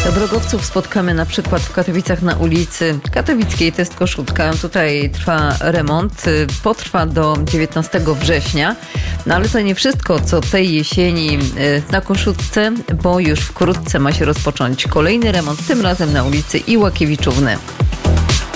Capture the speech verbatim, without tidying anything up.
Drogowców spotkamy na przykład w Katowicach na ulicy Katowickiej, to jest Koszutka. Tutaj trwa remont, potrwa do dziewiętnastego września. No ale to nie wszystko, co tej jesieni na Koszutce, bo już wkrótce ma się rozpocząć kolejny remont, tym razem na ulicy Iłakiewiczówny.